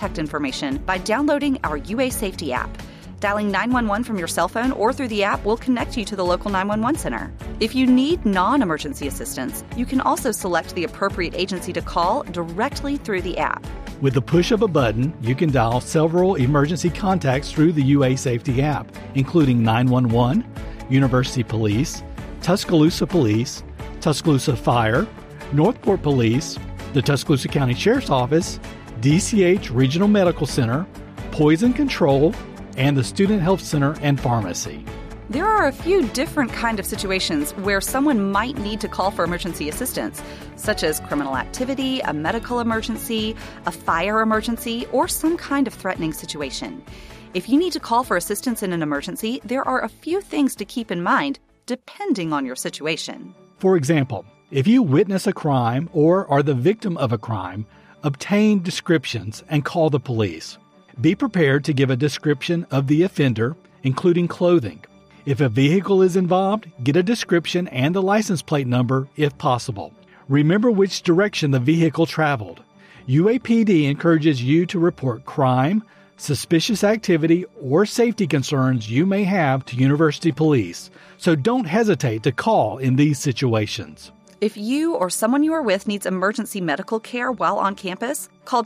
contact information by downloading our UA Safety app. Dialing 911 from your cell phone or through the app will connect you to the local 911 center. If you need non-emergency assistance, you can also select the appropriate agency to call directly through the app. With the push of a button, you can dial several emergency contacts through the UA Safety app, including 911, University Police, Tuscaloosa Police, Tuscaloosa Fire, Northport Police, the Tuscaloosa County Sheriff's Office, DCH Regional Medical Center, Poison Control, and the Student Health Center and Pharmacy. There are a few different kinds of situations where someone might need to call for emergency assistance, such as criminal activity, a medical emergency, a fire emergency, or some kind of threatening situation. If you need to call for assistance in an emergency, there are a few things to keep in mind depending on your situation. For example, if you witness a crime or are the victim of a crime, obtain descriptions and call the police. Be prepared to give a description of the offender, including clothing. If a vehicle is involved, get a description and the license plate number if possible. Remember which direction the vehicle traveled. UAPD encourages you to report crime, suspicious activity, or safety concerns you may have to University Police, so don't hesitate to call in these situations. If you or someone you are with needs emergency medical care while on campus, call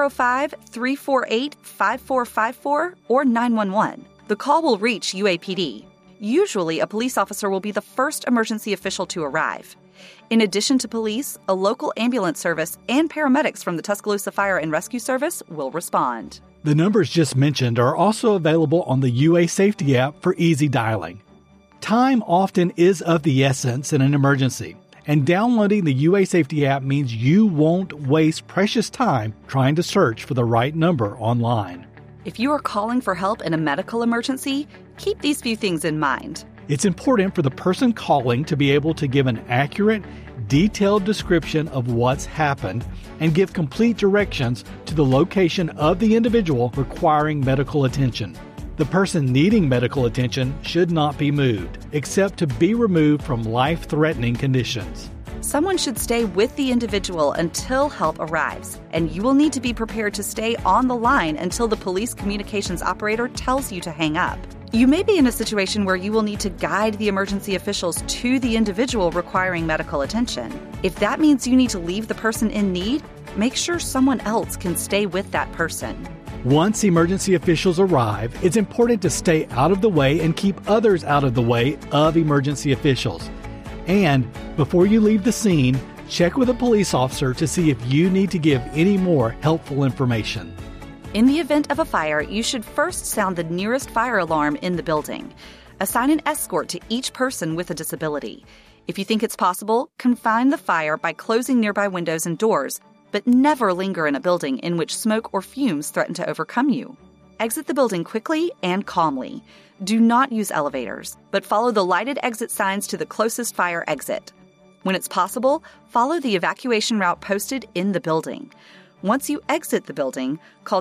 205-348-5454 or 911. The call will reach UAPD. Usually, a police officer will be the first emergency official to arrive. In addition to police, a local ambulance service and paramedics from the Tuscaloosa Fire and Rescue Service will respond. The numbers just mentioned are also available on the UA Safety app for easy dialing. Time often is of the essence in an emergency. And downloading the UA Safety app means you won't waste precious time trying to search for the right number online. If you are calling for help in a medical emergency, keep these few things in mind. It's important for the person calling to be able to give an accurate, detailed description of what's happened and give complete directions to the location of the individual requiring medical attention. The person needing medical attention should not be moved, except to be removed from life-threatening conditions. Someone should stay with the individual until help arrives, and you will need to be prepared to stay on the line until the police communications operator tells you to hang up. You may be in a situation where you will need to guide the emergency officials to the individual requiring medical attention. If that means you need to leave the person in need, make sure someone else can stay with that person. Once emergency officials arrive, it's important to stay out of the way and keep others out of the way of emergency officials. And before you leave the scene, check with a police officer to see if you need to give any more helpful information. In the event of a fire, you should first sound the nearest fire alarm in the building. Assign an escort to each person with a disability. If you think it's possible, confine the fire by closing nearby windows and doors, but never linger in a building in which smoke or fumes threaten to overcome you. Exit the building quickly and calmly. Do not use elevators, but follow the lighted exit signs to the closest fire exit. When it's possible, follow the evacuation route posted in the building. Once you exit the building, call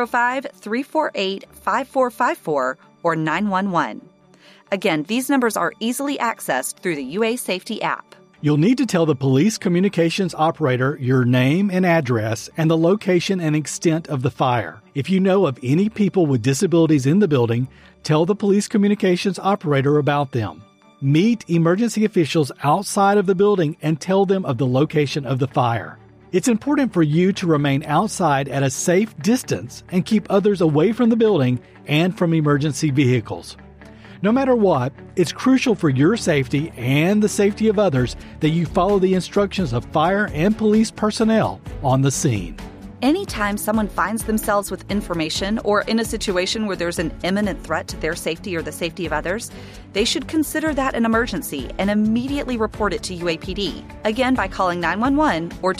205-348-5454 or 911. Again, these numbers are easily accessed through the UA Safety app. You'll need to tell the police communications operator your name and address and the location and extent of the fire. If you know of any people with disabilities in the building, tell the police communications operator about them. Meet emergency officials outside of the building and tell them of the location of the fire. It's important for you to remain outside at a safe distance and keep others away from the building and from emergency vehicles. No matter what, it's crucial for your safety and the safety of others that you follow the instructions of fire and police personnel on the scene. Anytime someone finds themselves with information or in a situation where there's an imminent threat to their safety or the safety of others, they should consider that an emergency and immediately report it to UAPD, again by calling 911 or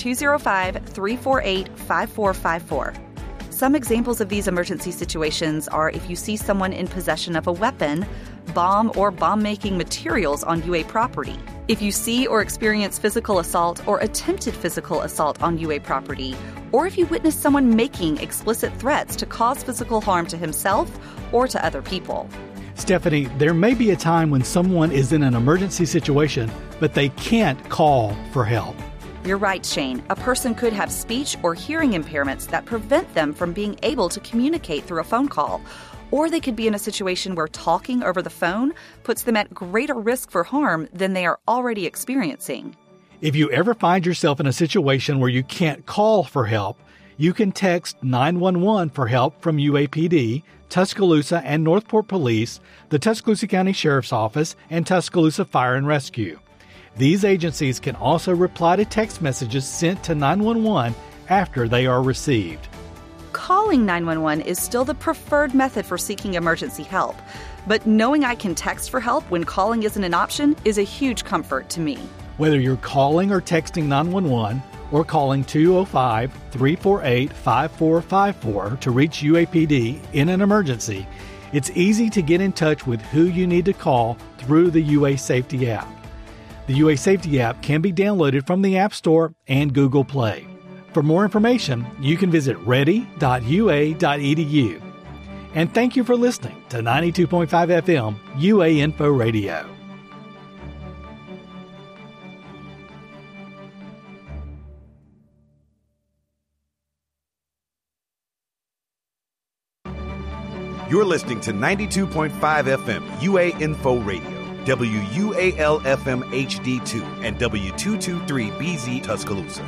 205-348-5454. Some examples of these emergency situations are if you see someone in possession of a weapon, bomb, or bomb-making materials on UA property. If you see or experience physical assault or attempted physical assault on UA property, or if you witness someone making explicit threats to cause physical harm to himself or to other people. Stephanie, there may be a time when someone is in an emergency situation, but they can't call for help. You're right, Shane. A person could have speech or hearing impairments that prevent them from being able to communicate through a phone call. Or they could be in a situation where talking over the phone puts them at greater risk for harm than they are already experiencing. If you ever find yourself in a situation where you can't call for help, you can text 911 for help from UAPD, Tuscaloosa and Northport Police, the Tuscaloosa County Sheriff's Office, and Tuscaloosa Fire and Rescue. These agencies can also reply to text messages sent to 911 after they are received. Calling 911 is still the preferred method for seeking emergency help, but knowing I can text for help when calling isn't an option is a huge comfort to me. Whether you're calling or texting 911 or calling 205-348-5454 to reach UAPD in an emergency, it's easy to get in touch with who you need to call through the UA Safety app. The UA Safety app can be downloaded from the App Store and Google Play. For more information, you can visit ready.ua.edu. And thank you for listening to 92.5 FM UA Info Radio. You're listening to 92.5 FM UA Info Radio, WUAL-FM HD2, and W223BZ Tuscaloosa.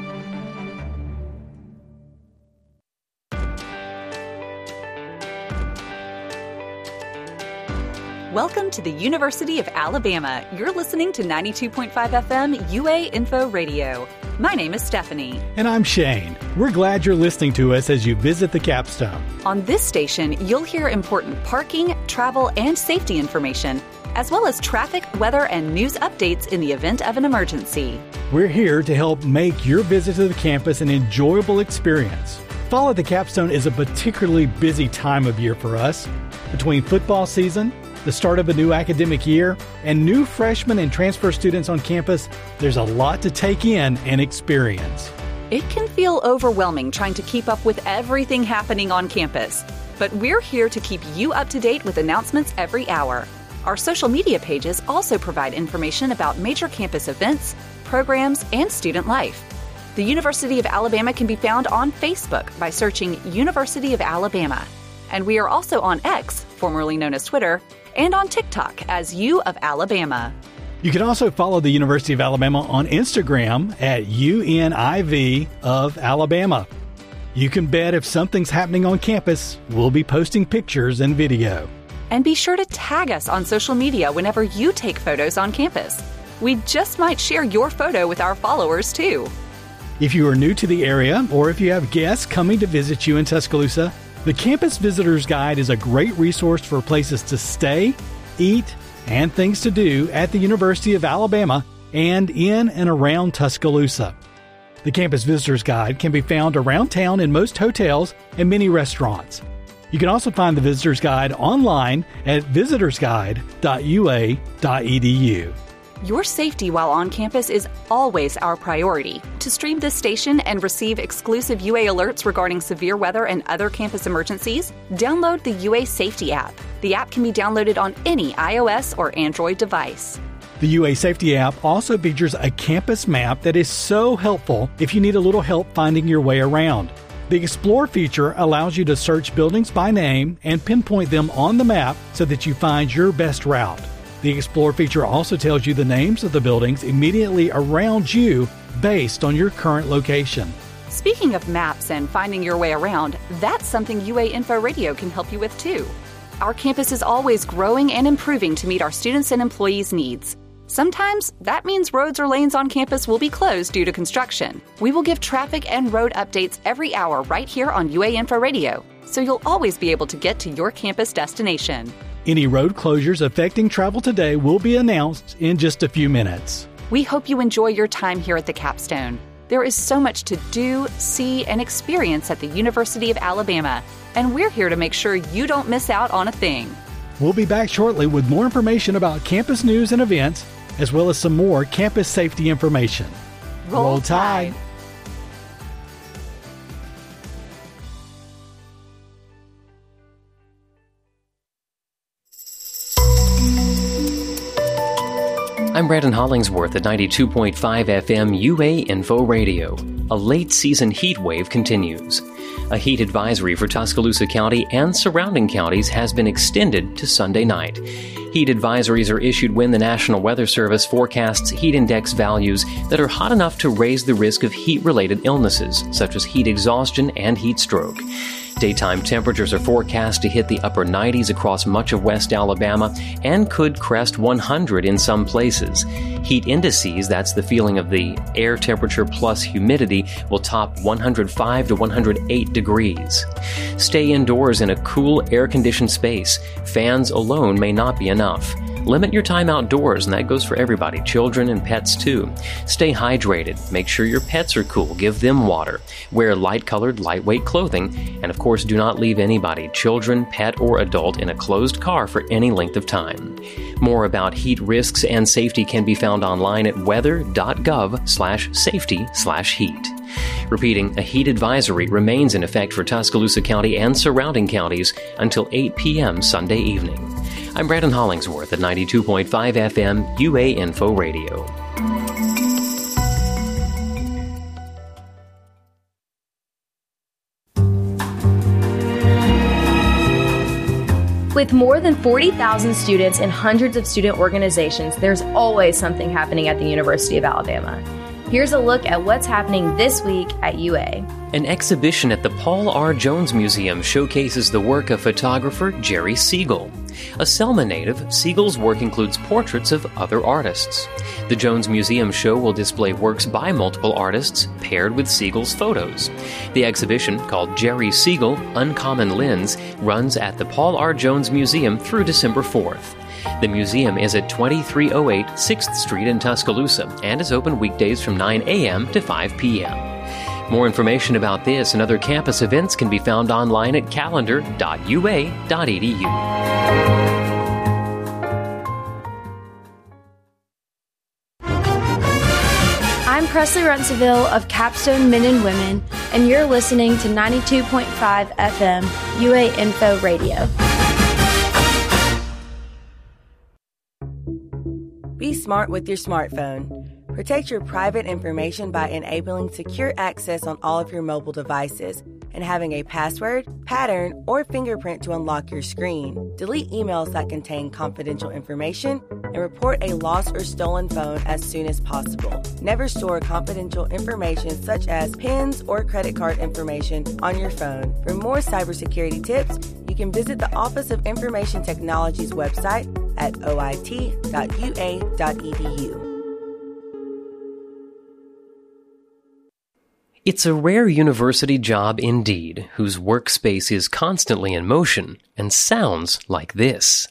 Welcome to the University of Alabama. You're listening to 92.5 FM UA Info Radio. My name is Stephanie. And I'm Shane. We're glad you're listening to us as you visit the Capstone. On this station, you'll hear important parking, travel, and safety information, as well as traffic, weather, and news updates in the event of an emergency. We're here to help make your visit to the campus an enjoyable experience. Fall at the Capstone is a particularly busy time of year for us. Between football season, the start of a new academic year, and new freshmen and transfer students on campus, there's a lot to take in and experience. It can feel overwhelming trying to keep up with everything happening on campus, but we're here to keep you up to date with announcements every hour. Our social media pages also provide information about major campus events, programs, and student life. The University of Alabama can be found on Facebook by searching University of Alabama. And we are also on X, formerly known as Twitter, and on TikTok as U of Alabama. You can also follow the University of Alabama on Instagram at UNIV of Alabama. You can bet if something's happening on campus, we'll be posting pictures and video. And be sure to tag us on social media whenever you take photos on campus. We just might share your photo with our followers too. If you are new to the area or if you have guests coming to visit you in Tuscaloosa, the Campus Visitor's Guide is a great resource for places to stay, eat, and things to do at the University of Alabama and in and around Tuscaloosa. The Campus Visitor's Guide can be found around town in most hotels and many restaurants. You can also find the Visitor's Guide online at visitorsguide.ua.edu. Your safety while on campus is always our priority. To stream this station and receive exclusive UA alerts regarding severe weather and other campus emergencies, download the UA Safety app. The app can be downloaded on any iOS or Android device. The UA Safety app also features a campus map that is so helpful if you need a little help finding your way around. The Explore feature allows you to search buildings by name and pinpoint them on the map so that you find your best route. The Explore feature also tells you the names of the buildings immediately around you based on your current location. Speaking of maps and finding your way around, that's something UA Info Radio can help you with too. Our campus is always growing and improving to meet our students' and employees' needs. Sometimes that means roads or lanes on campus will be closed due to construction. We will give traffic and road updates every hour right here on UA Info Radio, so you'll always be able to get to your campus destination. Any road closures affecting travel today will be announced in just a few minutes. We hope you enjoy your time here at the Capstone. There is so much to do, see, and experience at the University of Alabama, and we're here to make sure you don't miss out on a thing. We'll be back shortly with more information about campus news and events, as well as some more campus safety information. Roll Tide! I'm Brandon Hollingsworth at 92.5 FM UA Info Radio. A late-season heat wave continues. A heat advisory for Tuscaloosa County and surrounding counties has been extended to Sunday night. Heat advisories are issued when the National Weather Service forecasts heat index values that are hot enough to raise the risk of heat-related illnesses, such as heat exhaustion and heat stroke. Daytime temperatures are forecast to hit the upper 90s across much of West Alabama and could crest 100 in some places. Heat indices, that's the feeling of the air temperature plus humidity, will top 105 to 108 degrees. Stay indoors in a cool, air-conditioned space. Fans alone may not be enough. Limit your time outdoors, and that goes for everybody, children and pets too. Stay hydrated. Make sure your pets are cool. Give them water. Wear light-colored, lightweight clothing. And of course, do not leave anybody, children, pet, or adult, in a closed car for any length of time. More about heat risks and safety can be found online at weather.gov/safety/heat. Repeating, a heat advisory remains in effect for Tuscaloosa County and surrounding counties until 8 p.m. Sunday evening. I'm Brandon Hollingsworth at 92.5 FM UA Info Radio. With more than 40,000 students and hundreds of student organizations, there's always something happening at the University of Alabama. Here's a look at what's happening this week at UA. An exhibition at the Paul R. Jones Museum showcases the work of photographer Jerry Siegel. A Selma native, Siegel's work includes portraits of other artists. The Jones Museum show will display works by multiple artists paired with Siegel's photos. The exhibition, called Jerry Siegel, Uncommon Lens, runs at the Paul R. Jones Museum through December 4th. The museum is at 2308 6th Street in Tuscaloosa and is open weekdays from 9 a.m. to 5 p.m. More information about this and other campus events can be found online at calendar.ua.edu. I'm Presley Runcieville of Capstone Men and Women, and you're listening to 92.5 FM UA Info Radio. Be smart with your smartphone. Protect your private information by enabling secure access on all of your mobile devices and having a password, pattern, or fingerprint to unlock your screen. Delete emails that contain confidential information and report a lost or stolen phone as soon as possible. Never store confidential information such as PINs or credit card information on your phone. For more cybersecurity tips, you can visit the Office of Information Technology's website at oit.ua.edu. It's a rare university job indeed, whose workspace is constantly in motion and sounds like this.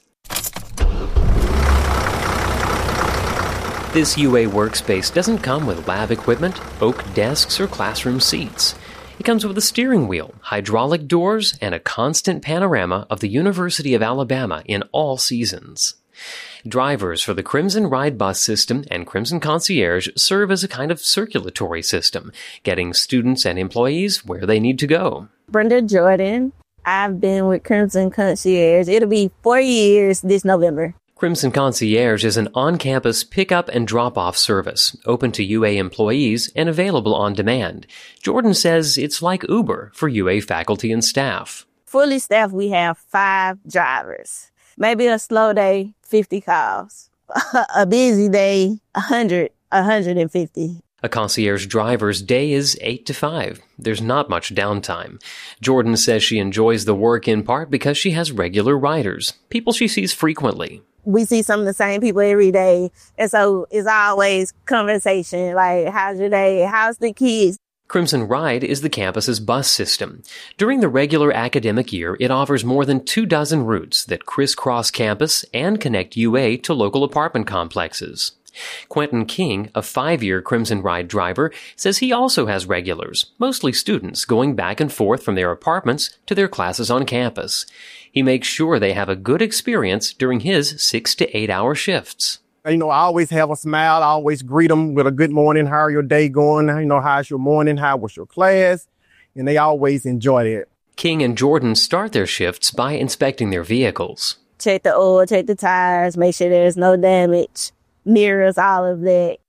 This UA workspace doesn't come with lab equipment, oak desks, or classroom seats. It comes with a steering wheel, hydraulic doors, and a constant panorama of the University of Alabama in all seasons. Drivers for the Crimson Ride bus system and Crimson Concierge serve as a kind of circulatory system, getting students and employees where they need to go. Brenda Jordan. I've been with Crimson Concierge. It'll be 4 years this November. Crimson Concierge is an on-campus pick-up and drop-off service, open to UA employees and available on demand. Jordan says it's like Uber for UA faculty and staff. Fully staffed, we have 5 drivers. Maybe a slow day, 50 calls. A busy day, 100, 150. A concierge driver's day is 8 to 5. There's not much downtime. Jordan says she enjoys the work in part because she has regular riders, people she sees frequently. We see some of the same people every day, and so it's always conversation, like, how's your day? How's the kids? Crimson Ride is the campus's bus system. During the regular academic year, it offers more than 24 routes that crisscross campus and connect UA to local apartment complexes. Quentin King, a 5-year Crimson Ride driver, says he also has regulars, mostly students, going back and forth from their apartments to their classes on campus. He makes sure they have a good experience during his 6 to 8 hour shifts. I always have a smile. I always greet them with a good morning. How are your day going? How's your morning? How was your class? And they always enjoy it. King and Jordan start their shifts by inspecting their vehicles. Check the oil, check the tires, make sure there's no damage. mirrors, all of that.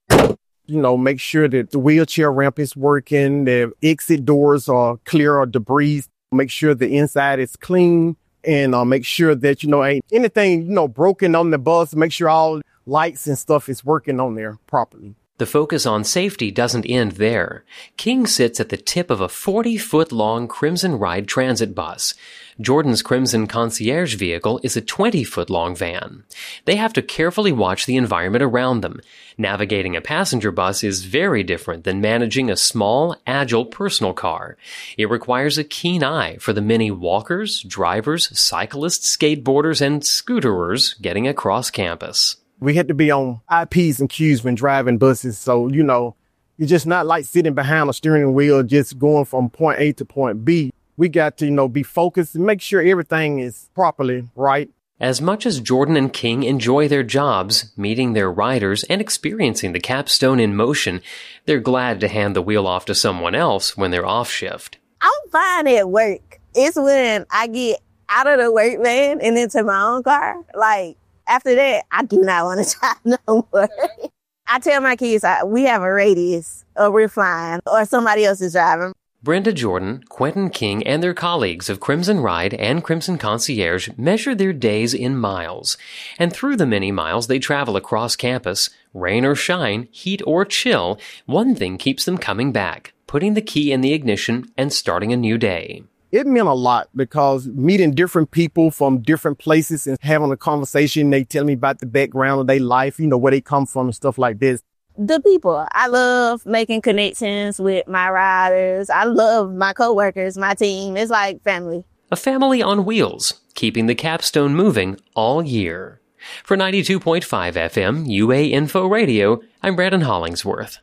Make sure that the wheelchair ramp is working, the exit doors are clear of debris, make sure the inside is clean, and make sure that, ain't anything, broken on the bus, make sure all lights and stuff is working on there properly. The focus on safety doesn't end there. King sits at the tip of a 40-foot-long Crimson Ride transit bus. Jordan's Crimson Concierge vehicle is a 20-foot-long van. They have to carefully watch the environment around them. Navigating a passenger bus is very different than managing a small, agile personal car. It requires a keen eye for the many walkers, drivers, cyclists, skateboarders, and scooterers getting across campus. We had to be on IPs and Qs when driving buses. So, you're just not like sitting behind a steering wheel, just going from point A to point B. We got to, be focused and make sure everything is properly right. As much as Jordan and King enjoy their jobs, meeting their riders, and experiencing the capstone in motion, they're glad to hand the wheel off to someone else when they're off shift. I'm fine at work. It's when I get out of the work van and into my own car. After that, I do not want to drive no more. I tell my kids we have a radius, or we're flying, or somebody else is driving. Brenda Jordan, Quentin King, and their colleagues of Crimson Ride and Crimson Concierge measure their days in miles. And through the many miles they travel across campus, rain or shine, heat or chill, one thing keeps them coming back, putting the key in the ignition and starting a new day. It meant a lot because meeting different people from different places and having a conversation, they tell me about the background of their life, where they come from and stuff like this. The people. I love making connections with my riders. I love my coworkers, my team. It's like family. A family on wheels, keeping the capstone moving all year. For 92.5 FM UA Info Radio, I'm Brandon Hollingsworth.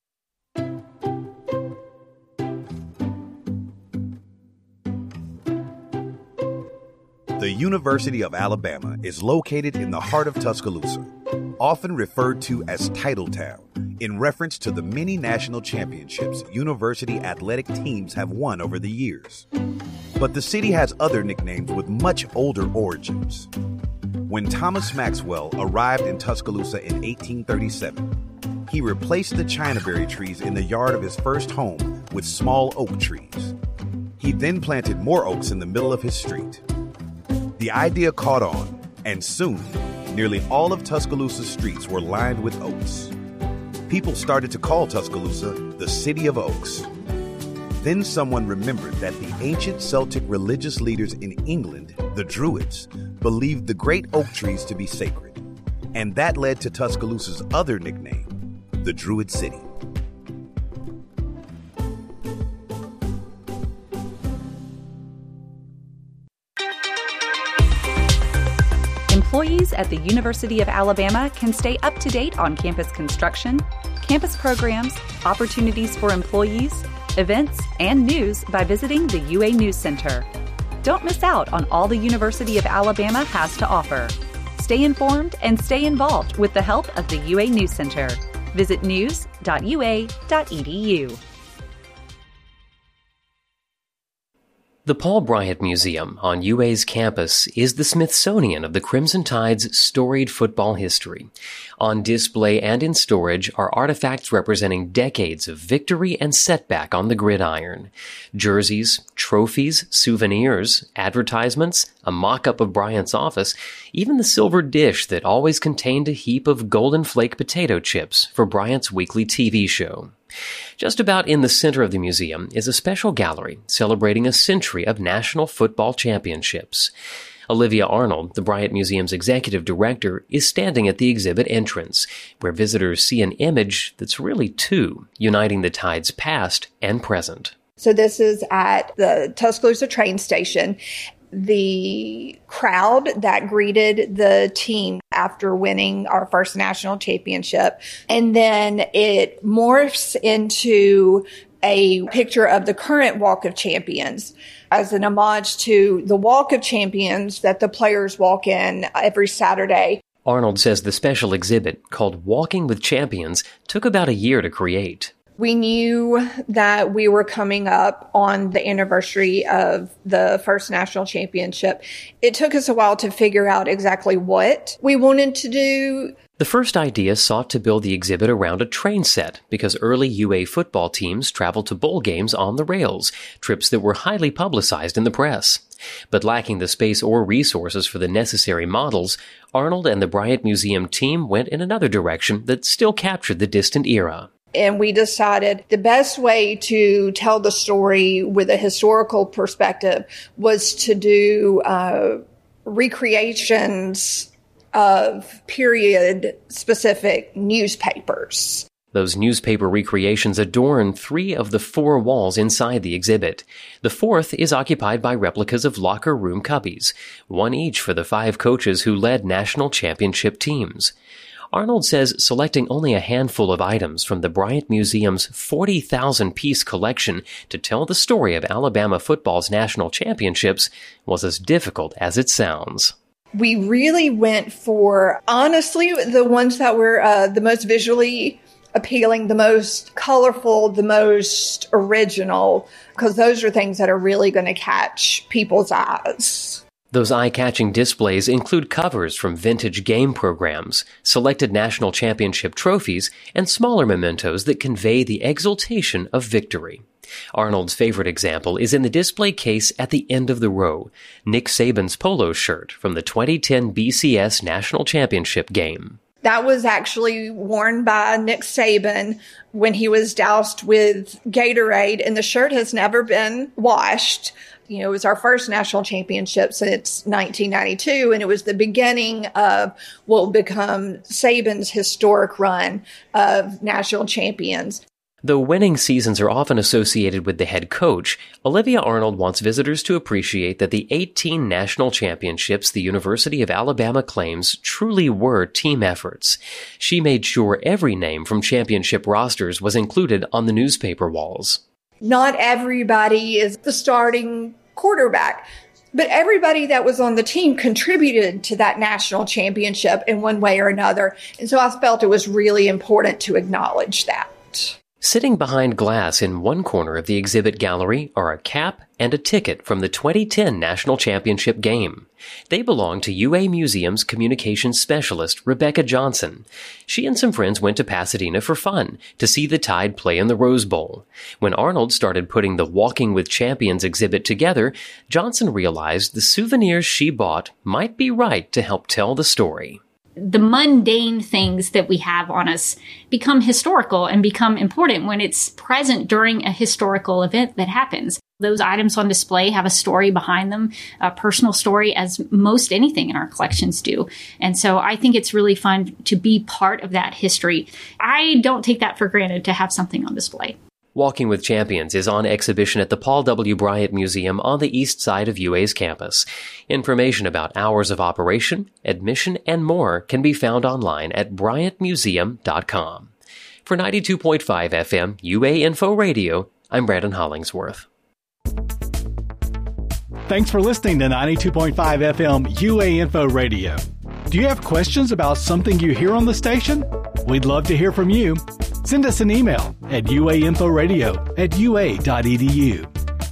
The University of Alabama is located in the heart of Tuscaloosa, often referred to as Titletown, in reference to the many national championships university athletic teams have won over the years. But the city has other nicknames with much older origins. When Thomas Maxwell arrived in Tuscaloosa in 1837, he replaced the chinaberry trees in the yard of his first home with small oak trees. He then planted more oaks in the middle of his street. The idea caught on, and soon, nearly all of Tuscaloosa's streets were lined with oaks. People started to call Tuscaloosa the City of Oaks. Then someone remembered that the ancient Celtic religious leaders in England, the Druids, believed the great oak trees to be sacred. And that led to Tuscaloosa's other nickname, the Druid City. Employees at the University of Alabama can stay up to date on campus construction, campus programs, opportunities for employees, events, and news by visiting the UA News Center. Don't miss out on all the University of Alabama has to offer. Stay informed and stay involved with the help of the UA News Center. Visit news.ua.edu. The Paul Bryant Museum on UA's campus is the Smithsonian of the Crimson Tide's storied football history. On display and in storage are artifacts representing decades of victory and setback on the gridiron. Jerseys, trophies, souvenirs, advertisements, a mock-up of Bryant's office, even the silver dish that always contained a heap of Golden Flake potato chips for Bryant's weekly TV show. Just about in the center of the museum is a special gallery celebrating a century of national football championships. Olivia Arnold, the Bryant Museum's executive director, is standing at the exhibit entrance, where visitors see an image that's really two, uniting the Tide's past and present. So this is at the Tuscaloosa train station. The crowd that greeted the team after winning our first national championship. And then it morphs into a picture of the current Walk of Champions as an homage to the Walk of Champions that the players walk in every Saturday. Arnold says the special exhibit, called Walking with Champions, took about a year to create. We knew that we were coming up on the anniversary of the first national championship. It took us a while to figure out exactly what we wanted to do. The first idea sought to build the exhibit around a train set because early UA football teams traveled to bowl games on the rails, trips that were highly publicized in the press. But lacking the space or resources for the necessary models, Arnold and the Bryant Museum team went in another direction that still captured the distant era. And we decided the best way to tell the story with a historical perspective was to do recreations of period-specific newspapers. Those newspaper recreations adorn 3 of the 4 walls inside the exhibit. The 4th is occupied by replicas of locker room cubbies, 1 each for the 5 coaches who led national championship teams. Arnold says selecting only a handful of items from the Bryant Museum's 40,000-piece collection to tell the story of Alabama football's national championships was as difficult as it sounds. We really went for, honestly, the ones that were the most visually appealing, the most colorful, the most original, because those are things that are really going to catch people's eyes. Those eye-catching displays include covers from vintage game programs, selected national championship trophies, and smaller mementos that convey the exultation of victory. Arnold's favorite example is in the display case at the end of the row, Nick Saban's polo shirt from the 2010 BCS National Championship game. That was actually worn by Nick Saban when he was doused with Gatorade, and the shirt has never been washed. You know, it was our first national championship since 1992, and it was the beginning of what will become Saban's historic run of national champions. Though winning seasons are often associated with the head coach, Olivia Arnold wants visitors to appreciate that the 18 national championships the University of Alabama claims truly were team efforts. She made sure every name from championship rosters was included on the newspaper walls. Not everybody is the starting quarterback, but everybody that was on the team contributed to that national championship in one way or another. And so I felt it was really important to acknowledge that. Sitting behind glass in one corner of the exhibit gallery are a cap and a ticket from the 2010 National Championship game. They belong to UA Museum's communications specialist, Rebecca Johnson. She and some friends went to Pasadena for fun to see the Tide play in the Rose Bowl. When Arnold started putting the Walking with Champions exhibit together, Johnson realized the souvenirs she bought might be right to help tell the story. The mundane things that we have on us become historical and become important when it's present during a historical event that happens. Those items on display have a story behind them, a personal story, as most anything in our collections do. And so I think it's really fun to be part of that history. I don't take that for granted to have something on display. Walking with Champions is on exhibition at the Paul W. Bryant Museum on the east side of UA's campus. Information about hours of operation, admission, and more can be found online at bryantmuseum.com. For 92.5 FM UA Info Radio, I'm Brandon Hollingsworth. Thanks for listening to 92.5 FM UA Info Radio. Do you have questions about something you hear on the station? We'd love to hear from you. Send us an email at uainforadio@ua.edu.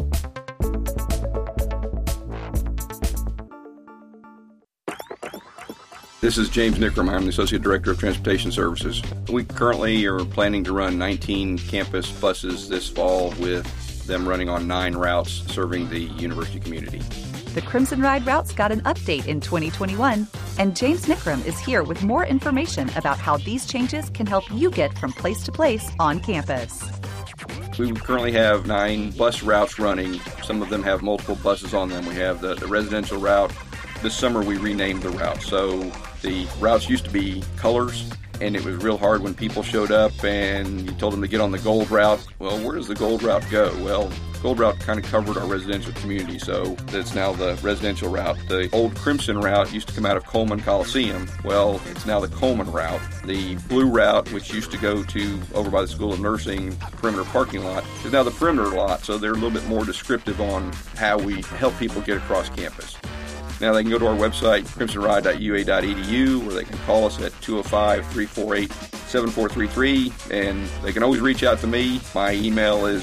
This is James Nickram. I'm the Associate Director of Transportation Services. We currently are planning to run 19 campus buses this fall, with them running on 9 routes serving the university community. The Crimson Ride routes got an update in 2021, and James Nickram is here with more information about how these changes can help you get from place to place on campus. We currently have 9 bus routes running. Some of them have multiple buses on them. We have the residential route. This summer we renamed the route. So the routes used to be colors, and it was real hard when people showed up and you told them to get on the gold route. Well, where does the gold route go? Well, gold route kind of covered our residential community, so that's now the residential route. The old Crimson route used to come out of Coleman Coliseum. Well, it's now the Coleman route. The blue route, which used to go to over by the School of Nursing perimeter parking lot, is now the perimeter lot, so they're a little bit more descriptive on how we help people get across campus. Now they can go to our website, crimsonride.ua.edu, or they can call us at 205-348 7433, and they can always reach out to me. My email is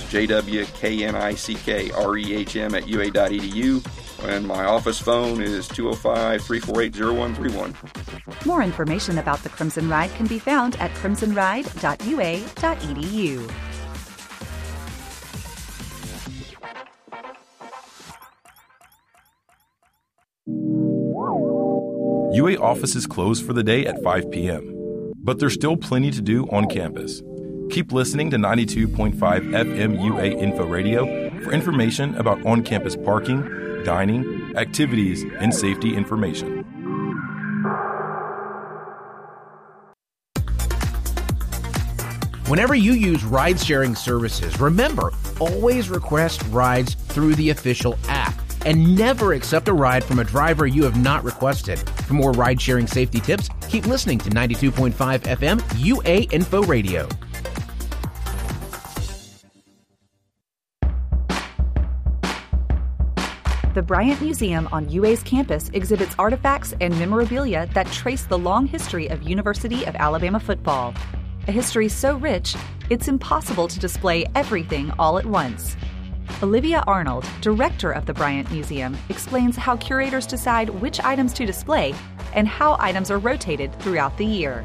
jwknickerrehm@ua.edu, and my office phone is 205-348-0131. More information about the Crimson Ride can be found at crimsonride.ua.edu. UA offices close for the day at 5 p.m., but there's still plenty to do on campus. Keep listening to 92.5 FM UA Info Radio for information about on-campus parking, dining, activities, and safety information. Whenever you use ride-sharing services, remember, always request rides through the official app and never accept a ride from a driver you have not requested. For more ride-sharing safety tips, keep listening to 92.5 FM UA Info Radio. The Bryant Museum on UA's campus exhibits artifacts and memorabilia that trace the long history of University of Alabama football. A history so rich, it's impossible to display everything all at once. Olivia Arnold, director of the Bryant Museum, explains how curators decide which items to display and how items are rotated throughout the year.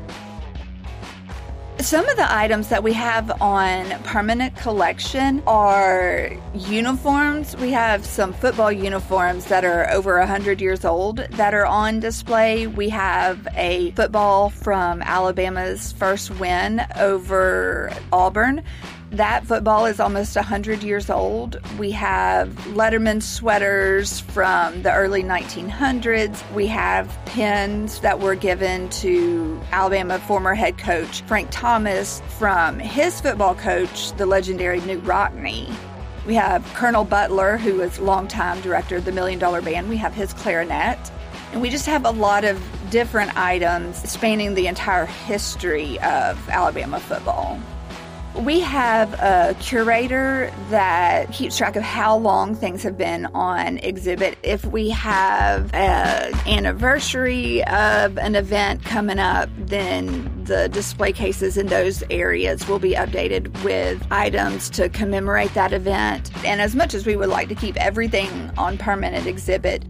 Some of the items that we have on permanent collection are uniforms. We have some football uniforms that are over 100 years old that are on display. We have a football from Alabama's first win over Auburn. That football is almost 100 years old. We have Letterman sweaters from the early 1900s. We have pins that were given to Alabama former head coach Frank Thomas from his football coach, the legendary New Rockne. We have Colonel Butler, who was longtime director of the $1 Million Band. We have his clarinet. And we just have a lot of different items spanning the entire history of Alabama football. We have a curator that keeps track of how long things have been on exhibit. If we have an anniversary of an event coming up, then the display cases in those areas will be updated with items to commemorate that event. And as much as we would like to keep everything on permanent exhibit,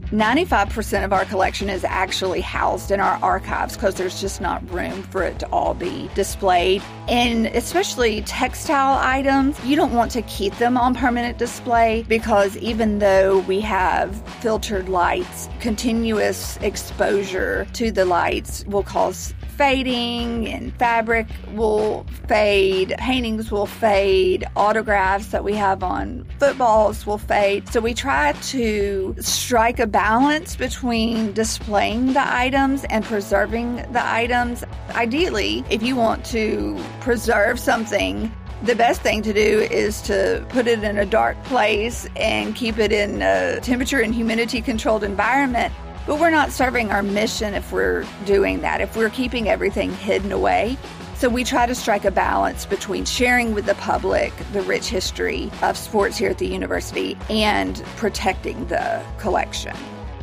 95% of our collection is actually housed in our archives because there's just not room for it to all be displayed. And especially textile items, you don't want to keep them on permanent display because even though we have filtered lights, continuous exposure to the lights will cause fading, and fabric will fade, paintings will fade, autographs that we have on footballs will fade. So we try to strike a balance between displaying the items and preserving the items. Ideally, if you want to preserve something, the best thing to do is to put it in a dark place and keep it in a temperature and humidity controlled environment. But we're not serving our mission if we're doing that, if we're keeping everything hidden away. So we try to strike a balance between sharing with the public the rich history of sports here at the university and protecting the collection.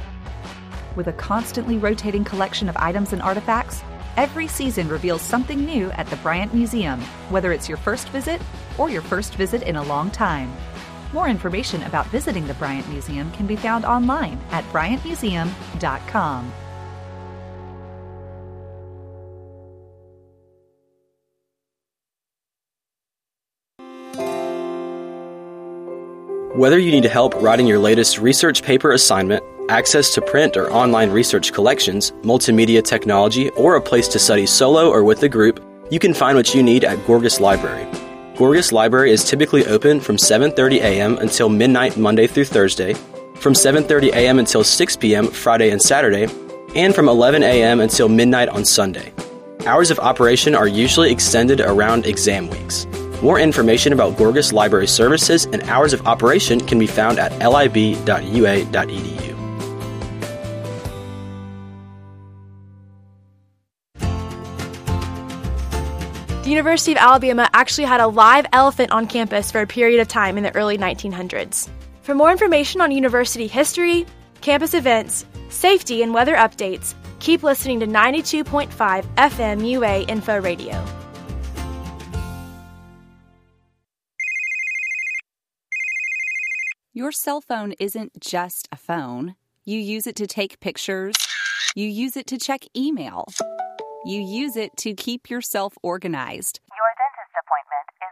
With a constantly rotating collection of items and artifacts, every season reveals something new at the Bryant Museum, whether it's your first visit or your first visit in a long time. More information about visiting the Bryant Museum can be found online at bryantmuseum.com. Whether you need help writing your latest research paper assignment, access to print or online research collections, multimedia technology, or a place to study solo or with a group, you can find what you need at Gorgas Library. Gorgas Library is typically open from 7:30 a.m. until midnight Monday through Thursday, from 7:30 a.m. until 6 p.m. Friday and Saturday, and from 11 a.m. until midnight on Sunday. Hours of operation are usually extended around exam weeks. More information about Gorgas Library services and hours of operation can be found at lib.ua.edu. The University of Alabama actually had a live elephant on campus for a period of time in the early 1900s. For more information on university history, campus events, safety, and weather updates, keep listening to 92.5 FM UA Info Radio. Your cell phone isn't just a phone. You use it to take pictures. You use it to check email. You use it to keep yourself organized. Your dentist appointment is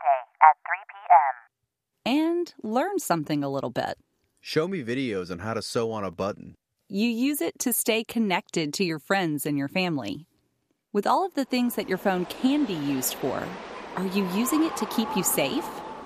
on Monday at 3 p.m. And learn something a little bit. Show me videos on how to sew on a button. You use it to stay connected to your friends and your family. With all of the things that your phone can be used for, are you using it to keep you safe?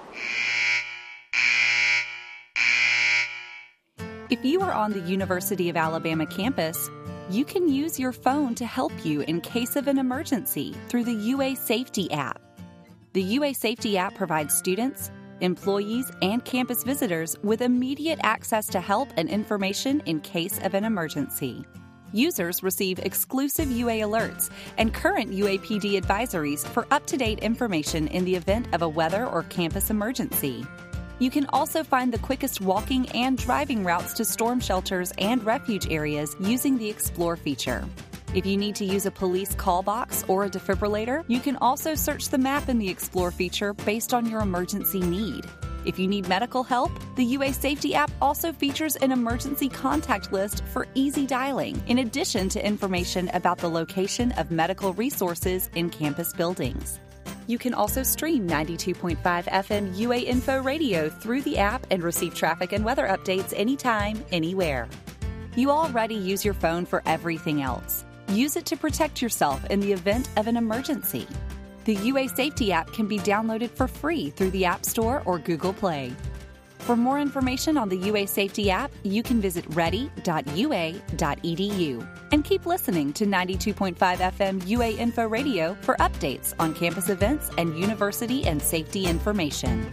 If you are on the University of Alabama campus, you can use your phone to help you in case of an emergency through the UA Safety app. The UA Safety app provides students, employees, and campus visitors with immediate access to help and information in case of an emergency. Users receive exclusive UA alerts and current UAPD advisories for up-to-date information in the event of a weather or campus emergency. You can also find the quickest walking and driving routes to storm shelters and refuge areas using the Explore feature. If you need to use a police call box or a defibrillator, you can also search the map in the Explore feature based on your emergency need. If you need medical help, the UA Safety app also features an emergency contact list for easy dialing, in addition to information about the location of medical resources in campus buildings. You can also stream 92.5 FM UA Info Radio through the app and receive traffic and weather updates anytime, anywhere. You already use your phone for everything else. Use it to protect yourself in the event of an emergency. The UA Safety app can be downloaded for free through the App Store or Google Play. For more information on the UA Safety app, you can visit ready.ua.edu. And keep listening to 92.5 FM UA Info Radio for updates on campus events and university and safety information.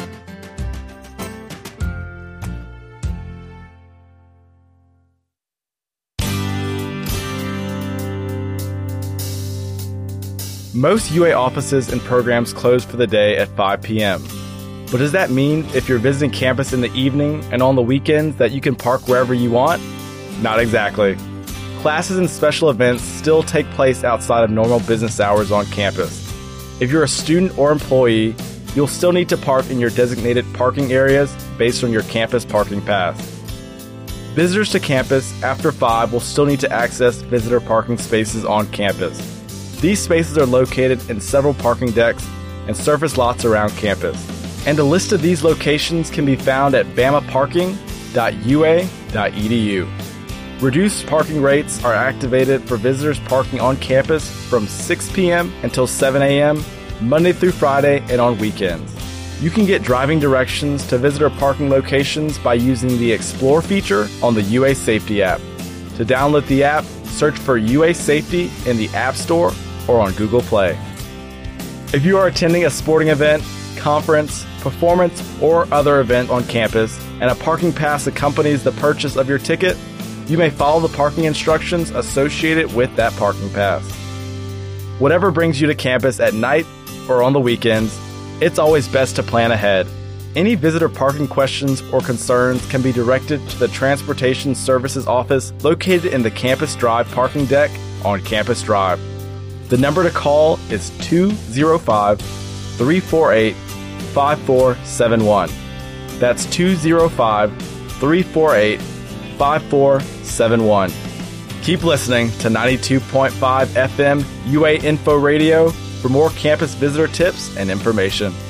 Most UA offices and programs close for the day at 5 p.m. But does that mean if you're visiting campus in the evening and on the weekends that you can park wherever you want? Not exactly. Classes and special events still take place outside of normal business hours on campus. If you're a student or employee, you'll still need to park in your designated parking areas based on your campus parking pass. Visitors to campus after 5 will still need to access visitor parking spaces on campus. These spaces are located in several parking decks and surface lots around campus. And a list of these locations can be found at bamaparking.ua.edu. Reduced parking rates are activated for visitors parking on campus from 6 p.m. until 7 a.m., Monday through Friday, and on weekends. You can get driving directions to visitor parking locations by using the Explore feature on the UA Safety app. To download the app, search for UA Safety in the App Store or on Google Play. If you are attending a sporting event, conference, performance, or other event on campus, and a parking pass accompanies the purchase of your ticket, you may follow the parking instructions associated with that parking pass. Whatever brings you to campus at night or on the weekends, it's always best to plan ahead. Any visitor parking questions or concerns can be directed to the Transportation Services Office located in the Campus Drive parking deck on Campus Drive. The number to call is 205-348-5471. That's 205-348-5471. Keep listening to 92.5 FM UA Info Radio for more campus visitor tips and information.